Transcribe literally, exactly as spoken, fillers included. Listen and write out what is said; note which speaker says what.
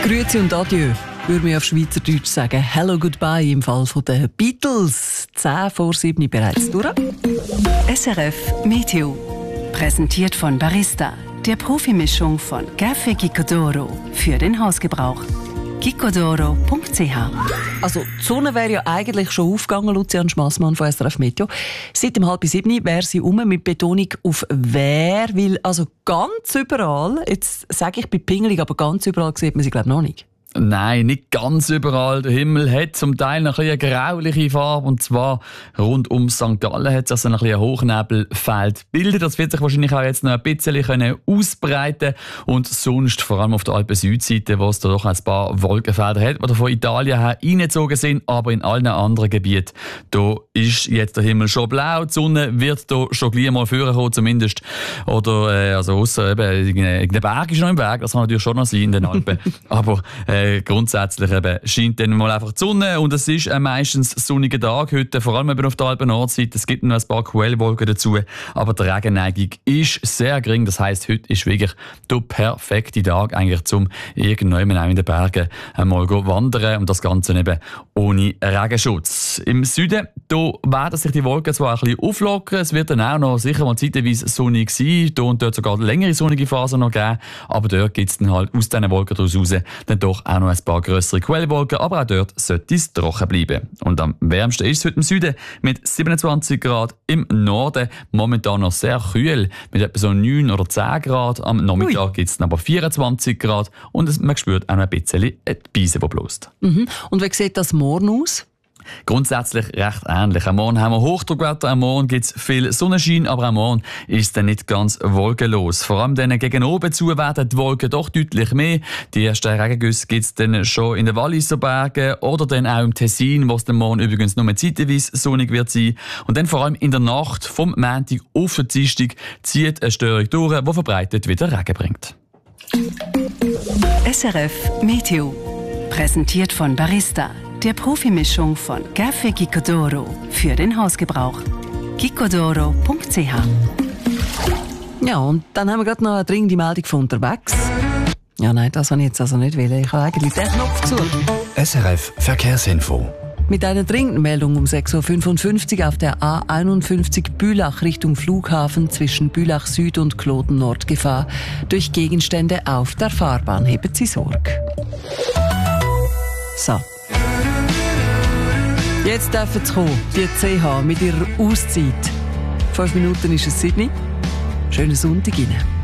Speaker 1: Grüezi und Adieu, würde man auf Schweizerdeutsch sagen. Hello, goodbye im Fall der Beatles. zehn vor sieben bereits durch.
Speaker 2: S R F Meteo. Präsentiert von Barista, der Profimischung von Café Gicodoro für den Hausgebrauch. gicodoro punkt c h.
Speaker 1: Also, die Sonne wäre ja eigentlich schon aufgegangen, Lucian Schmassmann von S R F Meteo. Seit dem halb sieben wäre sie um, mit Betonung auf «wer», weil also ganz überall, jetzt sage ich bei Pingelig, aber ganz überall sieht man sie glaube ich noch nicht.
Speaker 3: Nein, nicht ganz überall. Der Himmel hat zum Teil noch ein bisschen eine grauliche Farbe. Und zwar rund um Sankt Gallen hat es also ein bisschen ein Hochnebelfeld gebildet. Das wird sich wahrscheinlich auch jetzt noch ein bisschen können ausbreiten. Und sonst, vor allem auf der Alpen-Südseite, wo es da doch ein paar Wolkenfelder hat, die von Italien her reingezogen sind. Aber in allen anderen Gebieten, da ist jetzt der Himmel schon blau. Die Sonne wird da schon gleich mal vorkommen, zumindest. Oder, äh, also ausser eben, der Berg ist noch im Berg. Das kann natürlich schon noch sein in den Alpen. Aber, äh, grundsätzlich eben scheint dann mal einfach die Sonne und es ist ein meistens sonniger Tag heute, vor allem eben auf der Alpen-Nordseite. Es gibt noch ein paar Quellwolken dazu, aber die Regenneigung ist sehr gering. Das heisst, heute ist wirklich der perfekte Tag eigentlich, zum irgendwann auch in den Bergen einmal wandern und das Ganze eben ohne Regenschutz. Im Süden, da werden sich die Wolken zwar ein bisschen auflockern, es wird dann auch noch sicher mal zeitweise sonnig sein, da und dort sogar längere sonnige Phasen noch geben, aber dort gibt es dann halt aus diesen Wolken daraus raus dann doch auch noch ein paar grössere Quellwolken, aber auch dort sollte es trocken bleiben. Und am wärmsten ist es heute im Süden mit siebenundzwanzig Grad, im Norden momentan noch sehr kühl mit etwa so neun oder zehn Grad. Am Nachmittag gibt es dann aber vierundzwanzig Grad und es, man spürt auch noch ein bisschen die Beise, die bläst.
Speaker 1: Mhm. Und wie sieht das morgen aus?
Speaker 3: Grundsätzlich recht ähnlich. Am Morgen haben wir Hochdruckwetter, am Morgen gibt es viel Sonnenschein, aber am Morgen ist es dann nicht ganz wolkenlos. Vor allem dann gegen oben zu werden die Wolken doch deutlich mehr. Die ersten Regengüsse gibt es dann schon in den Walliser Bergen oder dann auch im Tessin, wo es dann morgen übrigens nur zeitweise sonnig wird sein. Und dann vor allem in der Nacht vom Montag auf den Dienstag zieht eine Störung durch, die verbreitet wieder Regen bringt.
Speaker 2: S R F Meteo. Präsentiert von Barista, der Profimischung von Café Gicodoro für den Hausgebrauch. gicodoro punkt c h.
Speaker 1: Ja, und dann haben wir gerade noch eine dringende Meldung von unterwegs. Ja, nein, das habe ich jetzt also nicht wollen. Ich habe eigentlich den Knopf gesucht.
Speaker 4: S R F Verkehrsinfo.
Speaker 1: Mit einer dringenden Meldung um sechs Uhr fünfundfünfzig auf der A einundfünfzig Bülach Richtung Flughafen zwischen Bülach Süd und Kloten Nord Gefahr durch Gegenstände auf der Fahrbahn. Heben Sie Sorge. So. Jetzt dürfen Sie kommen, die C H mit ihrer Auszeit. Fünf Minuten ist es Sydney. Schönen Sonntag Ihnen.